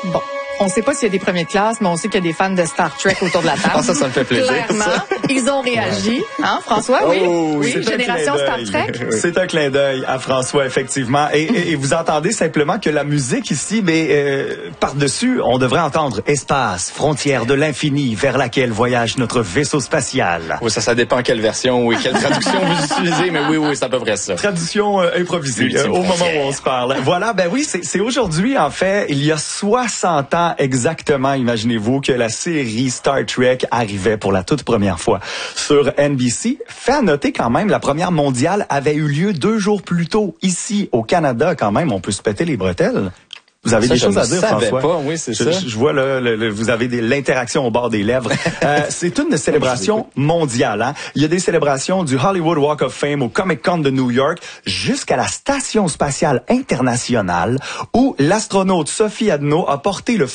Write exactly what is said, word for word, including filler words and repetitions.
Bon. On ne sait pas s'il y a des premiers de classe, mais on sait qu'il y a des fans de Star Trek autour de la table. Ah, ça, ça me fait plaisir. Clairement, ça. ils ont réagi. Hein, François? Oui. Oh, oui, c'est génération Star Trek. C'est un clin d'œil à François, effectivement. Et, et, et vous entendez simplement que la musique ici, mais euh, par-dessus, on devrait entendre espace, frontière de l'infini vers laquelle voyage notre vaisseau spatial. Oui, ça, ça dépend quelle version, oui, quelle traduction vous utilisez, mais oui, oui, c'est à peu près ça. Traduction euh, improvisée euh, au moment où on se parle. Voilà, ben oui, c'est, c'est aujourd'hui, en fait, il y a soixante ans exactement, imaginez-vous, que la série Star Trek arrivait pour la toute première fois sur N B C. Fait à noter quand même, la première mondiale avait eu lieu deux jours plus tôt, ici, au Canada, quand même, on peut se péter les bretelles. Vous avez ça, des choses à dire, François? Pas, oui, c'est je, ça. Je vois là, le, le, vous avez des, l'interaction au bord des lèvres. euh, c'est une célébration mondiale. Hein? Il y a des célébrations du Hollywood Walk of Fame au Comic Con de New York jusqu'à la Station spatiale internationale où l'astronaute Sophie Adno a porté le